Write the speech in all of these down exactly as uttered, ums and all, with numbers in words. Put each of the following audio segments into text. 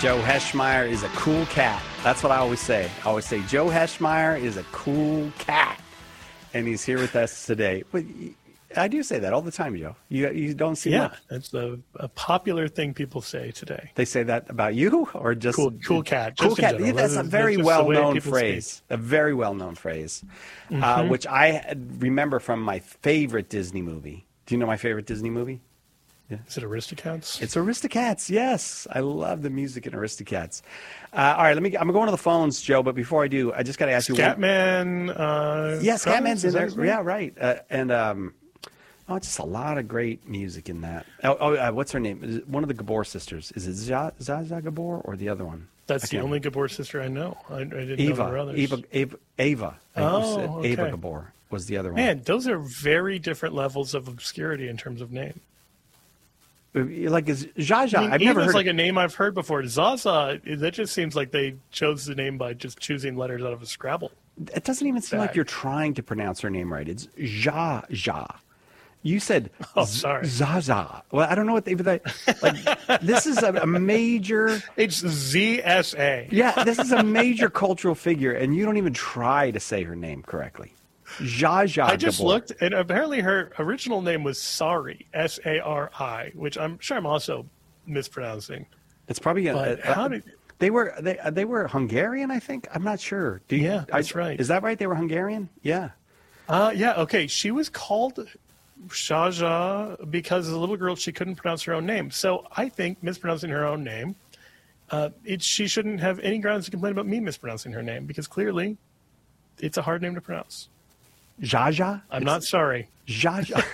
Joe Heschmeyer is a cool cat. That's what I always say. I always say Joe Heschmeyer is a cool cat, and he's here with us today. But I do say that all the time, Joe. You you don't see yeah, much. that's a, a popular thing people say today. They say that about you, or just cool, cool cat. Cool just cat. in general. That's That's a very that's just the way well-known people phrase. speak. A very well-known phrase, Mm-hmm. uh, which I remember from my favorite Disney movie. Do you know my favorite Disney movie? Is it Aristocats? It's Aristocats. Yes, I love the music in Aristocats. Uh, all right, let me. I'm going to the phones, Joe. But before I do, I just got to ask you. Scatman. Uh, Yes, Crothers? Scatman's in Is that there. his name? Yeah, right. Uh, and um, oh, just a lot of great music in that. Oh, oh uh, what's her name? Is it one of the Gabor sisters? Is it Zsa Zsa Gabor or the other one? That's I the can't only Gabor sister I know. I, I didn't know there were Eva, others. Eva, Eva, Ava. I think you Oh, said okay. Ava Gabor was the other one. Man, those are very different levels of obscurity in terms of name. Like is Zsa Zsa? I mean, I've never Eva's heard. like of, a name I've heard before. Zaza, that just seems like they chose the name by just choosing letters out of a Scrabble. it doesn't even seem like bag. you're trying to pronounce her name right. It's Zsa Zsa. You said Oh, sorry. Zaza. Well, I don't know what they like. This is a, a major. It's Z S A. Yeah, this is a major cultural figure, and you don't even try to say her name correctly. Zsa Zsa I just Gabor. looked, and apparently her original name was Sari, S A R I, which I'm sure I'm also mispronouncing. It's probably a, But a- how did- they were they they were Hungarian, I think. I'm not sure. Do you, Yeah, that's I- right. Is that right? They were Hungarian. Yeah. Uh, yeah, okay. She was called Shaja because as a little girl she couldn't pronounce her own name. So I think mispronouncing her own name, uh, it, she shouldn't have any grounds to complain about me mispronouncing her name because clearly it's a hard name to pronounce. Zsa Zsa. I'm not sorry. Zsa Zsa.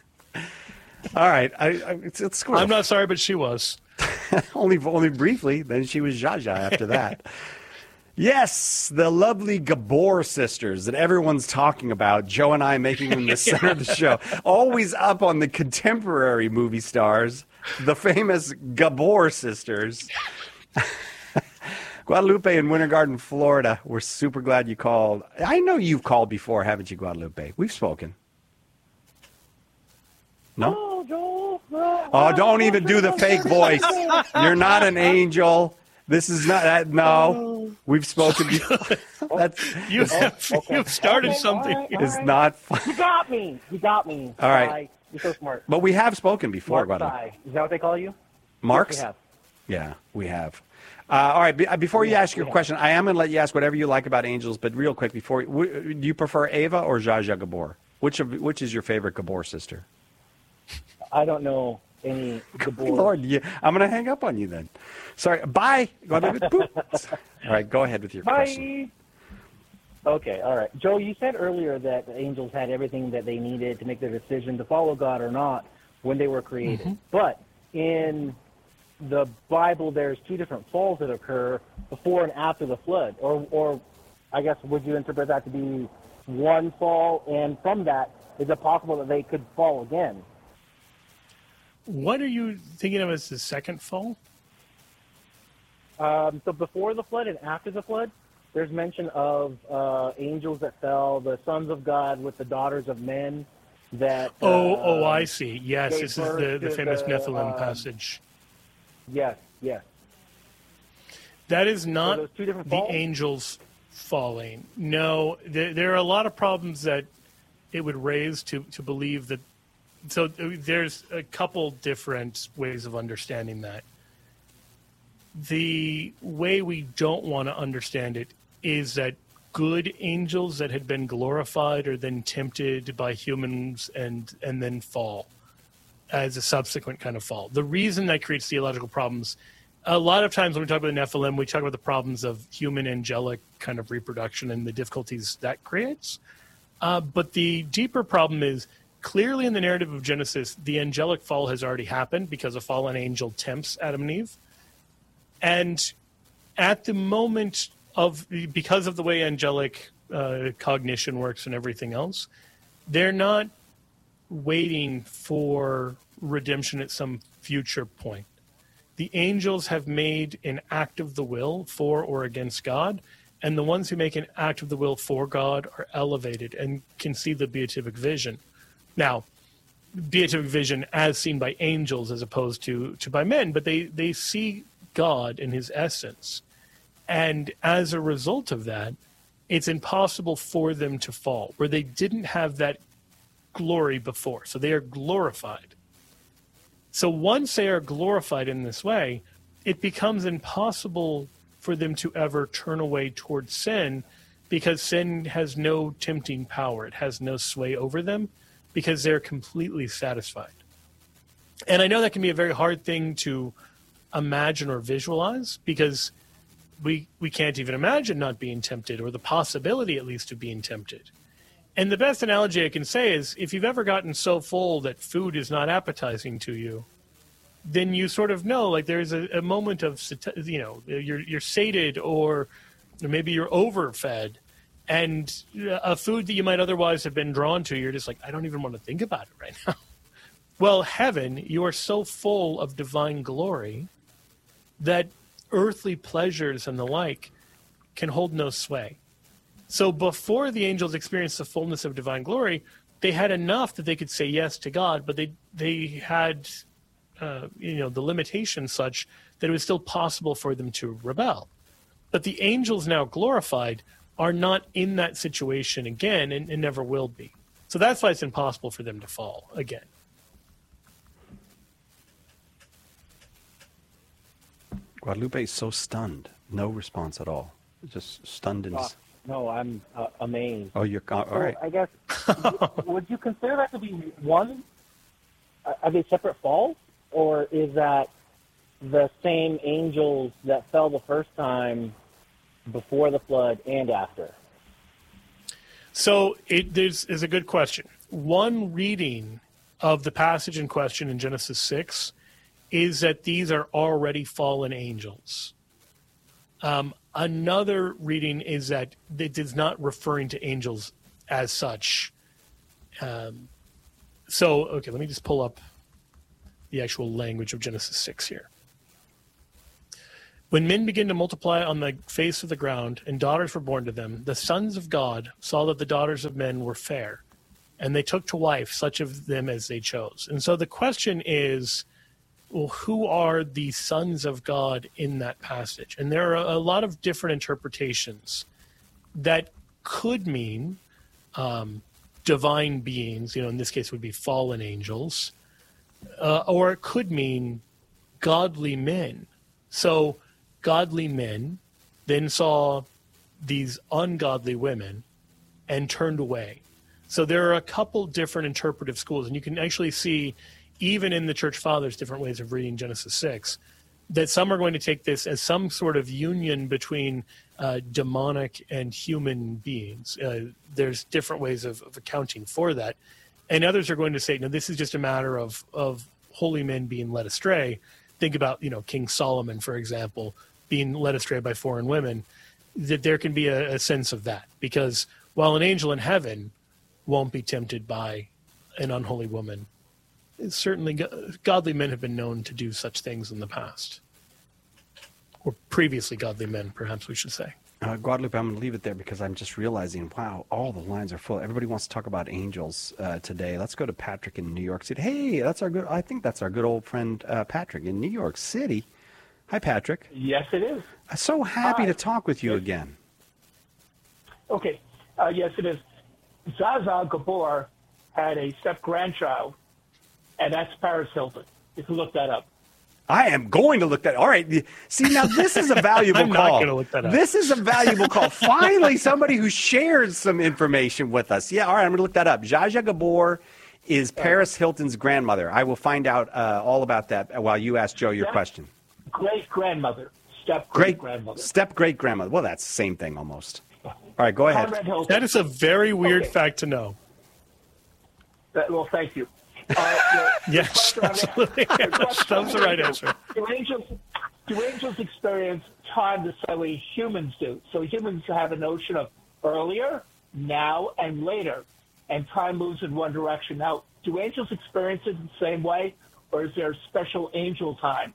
All right. I, I, it's, it's cool. I'm not sorry, but she was. only only briefly. Then she was Zsa Zsa after that. Yes, the lovely Gabor sisters that everyone's talking about. Joe and I making them the center of the show. Always up on the contemporary movie stars, the famous Gabor sisters. Guadalupe in Winter Garden, Florida. We're super glad you called. I know you've called before, haven't you, Guadalupe? We've spoken. No? Oh, Joel. No, Oh, don't even do the fake voice. You're not an angel. This is not that. No, we've spoken before. That's You have, okay. you've started Okay, something. all right, all it's right. not fun. You got me. You got me. All right. Bye. You're so smart. But we have spoken before, Mark Guadalupe. Sai. Is that what they call you? Marks? Yes, we have. Yeah, we have. Uh, all right. Be, uh, before you Yeah, ask your yeah. question, I am going to let you ask whatever you like about angels. But real quick, before w- do you prefer Ava or Zsa Zsa Gabor? Which of which is your favorite Gabor sister? I don't know any Good Gabor. Lord, you, I'm going to hang up on you then. Sorry. Bye. Guadalupe. Boop. All right. Go ahead with your question. Bye. Okay, all right. Joe, you said earlier that the angels had everything that they needed to make their decision to follow God or not when they were created. Mm-hmm. But in the Bible, there's two different falls that occur before and after the flood. Or, or I guess, would you interpret that to be one fall? And from that, is it possible that they could fall again? What are you thinking of as the second fall? Um, so before the flood and after the flood, there's mention of uh, angels that fell, the sons of God with the daughters of men. That Oh, uh, oh, I see. Yes, gave this is birth the, the to famous the, Nephilim um, passage. Yes, yes. That is not those two different the falls? angels falling. No, there, there are a lot of problems that it would raise to, to believe that. So there's a couple different ways of understanding that. The way we don't want to understand it is that good angels that had been glorified are then tempted by humans and and then fall as a subsequent kind of fall. The reason that creates theological problems, a lot of times when we talk about the Nephilim, we talk about the problems of human angelic kind of reproduction and the difficulties that creates. Uh, but the deeper problem is clearly in the narrative of Genesis, the angelic fall has already happened because a fallen angel tempts Adam and Eve. And at the moment of, because of the way angelic uh, cognition works and everything else, they're not waiting for redemption at some future point. The angels have made an act of the will for or against God, and the ones who make an act of the will for God are elevated and can see the beatific vision. Now, beatific vision as seen by angels as opposed to, to by men, but they, they see God in his essence. And as a result of that, it's impossible for them to fall, where they didn't have that glory before. So they are glorified. So once they are glorified in this way, it becomes impossible for them to ever turn away towards sin, because sin has no tempting power. It has no sway over them, because they're completely satisfied. And I know that can be a very hard thing to imagine or visualize, because we we can't even imagine not being tempted, or the possibility at least of being tempted. And the best analogy I can say is, if you've ever gotten so full that food is not appetizing to you, then you sort of know, like, there's a, a moment of, you know, you're you're sated, or maybe you're overfed, and a food that you might otherwise have been drawn to, you're just like, I don't even want to think about it right now. Well, heaven, you are so full of divine glory that earthly pleasures and the like can hold no sway. So before the angels experienced the fullness of divine glory, they had enough that they could say yes to God, but they they had uh, you know the limitation such that it was still possible for them to rebel. But the angels, now glorified, are not in that situation again, and, and never will be. So that's why it's impossible for them to fall again. Guadalupe is so stunned. No response at all. Just stunned and... Uh, no, I'm uh, amazed. Oh, you're... Uh, all right. So I guess, would you consider that to be one? Uh, are they separate falls? Or is that the same angels that fell the first time before the flood and after? So it there's, is a good question. One reading of the passage in question in Genesis six is that these are already fallen angels. Um, another reading is that it is not referring to angels as such. Um, so, okay, let me just pull up the actual language of Genesis six here. When men began to multiply on the face of the ground, and daughters were born to them, the sons of God saw that the daughters of men were fair, and they took to wife such of them as they chose. And so the question is, well, who are the sons of God in that passage? And there are a lot of different interpretations that could mean um, divine beings, you know, in this case would be fallen angels, uh, or it could mean godly men. So godly men then saw these ungodly women and turned away. So there are a couple different interpretive schools, and you can actually see, even in the Church Fathers, different ways of reading Genesis six, that some are going to take this as some sort of union between uh, demonic and human beings. Uh, there's different ways of, of accounting for that. And others are going to say, no, this is just a matter of, of holy men being led astray. Think about, you know, King Solomon, for example, being led astray by foreign women, that there can be a, a sense of that. Because while an angel in heaven won't be tempted by an unholy woman, certainly godly men have been known to do such things in the past. Or previously godly men, perhaps we should say. Uh, Guadalupe, I'm going to leave it there because I'm just realizing, wow, all the lines are full. Everybody wants to talk about angels uh, today. Let's go to Patrick in New York City. Hey, that's our good, I think that's our good old friend uh, Patrick in New York City. Hi, Patrick. Yes, it is. I'm so happy Hi. to talk with you Yes. again. Okay. Uh, yes, it is. Zaza Gabor had a step-grandchild, and that's Paris Hilton. You can look that up. I am going to look that. All right. See, now this is a valuable I'm call. not gonna look that up. This is a valuable call. Finally, somebody who shares some information with us. Yeah, all right, I'm going to look that up. Zsa Gabor is Paris Hilton's grandmother. I will find out uh, all about that while you ask Joe your Step- question. Great-grandmother. Great Step-great-grandmother. step great grandmother. Well, that's the same thing almost. All right, go ahead. Conrad Hilton. That is a very weird Okay. fact to know. That- well, thank you. Uh, the- Yes, the question I'm- absolutely. the question That was the I'm right gonna answer. Do angels, do angels experience time the same way humans do? So humans have a notion of earlier, now, and later, and time moves in one direction. Now, do angels experience it the same way, or is there special angel time?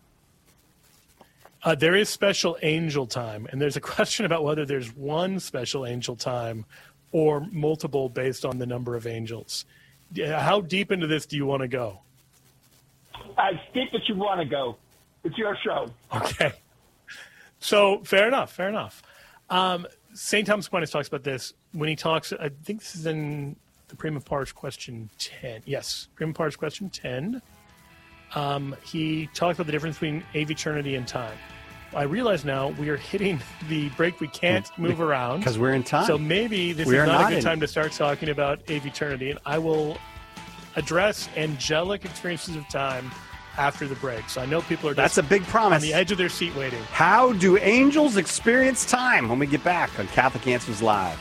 Uh, there is special angel time, and there's a question about whether there's one special angel time or multiple based on the number of angels. Yeah, how deep into this do you want to go? I think that you want to go. It's your show. Okay. So fair enough, fair enough. Um, Saint Thomas Aquinas talks about this when he talks, I think this is in the Prima Pars question ten. Yes, Prima Pars question ten. Um, he talks about the difference between aeviternity and time. I realize now we are hitting the break. We can't move around. Because we're in time. So maybe this we is not, not a good in... time to start talking about aeviternity. And I will address angelic experiences of time after the break. So I know people are just That's a big promise. on the edge of their seat waiting. How do angels experience time? When we get back on Catholic Answers Live.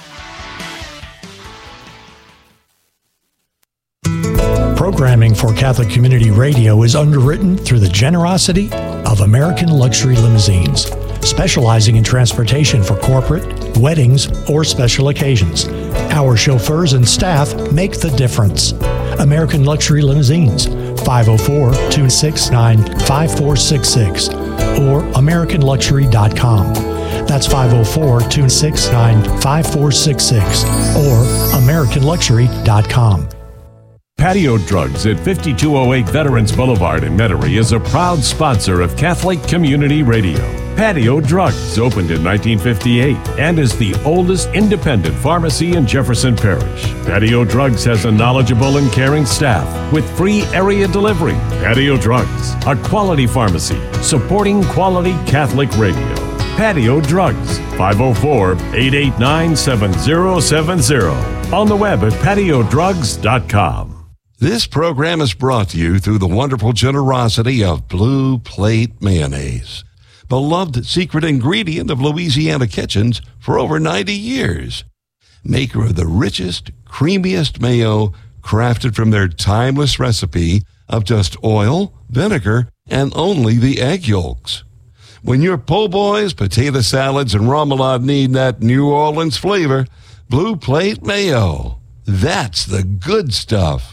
Programming for Catholic Community Radio is underwritten through the generosity of American Luxury Limousines, specializing in transportation for corporate, weddings, or special occasions. Our chauffeurs and staff make the difference. American Luxury Limousines, five oh four, two six nine, five four six six, or American Luxury dot com. That's five oh four, two six nine, five four six six, or American Luxury dot com. Patio Drugs at fifty-two oh eight Veterans Boulevard in Metairie is a proud sponsor of Catholic Community Radio. Patio Drugs opened in nineteen fifty-eight and is the oldest independent pharmacy in Jefferson Parish. Patio Drugs has a knowledgeable and caring staff with free area delivery. Patio Drugs, a quality pharmacy supporting quality Catholic radio. Patio Drugs, five oh four, eight eight nine, seven oh seven oh. On the web at patio drugs dot com. This program is brought to you through the wonderful generosity of Blue Plate Mayonnaise, beloved secret ingredient of Louisiana kitchens for over ninety years. Maker of the richest, creamiest mayo, crafted from their timeless recipe of just oil, vinegar, and only the egg yolks. When your po' boys, potato salads, and remoulade need that New Orleans flavor, Blue Plate Mayo. That's the good stuff.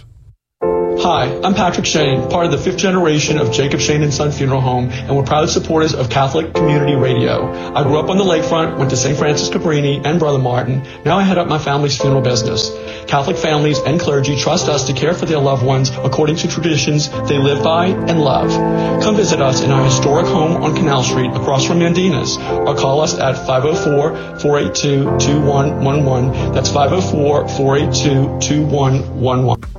Hi, I'm Patrick Shane, part of the fifth generation of Jacob Shane and Son Funeral Home, and we're proud supporters of Catholic Community Radio. I grew up on the lakefront, went to Saint Francis Cabrini and Brother Martin. Now I head up my family's funeral business. Catholic families and clergy trust us to care for their loved ones according to traditions they live by and love. Come visit us in our historic home on Canal Street across from Mandina's, or call us at five oh four, four eight two, two one one one. That's five oh four, four eight two, two one one one.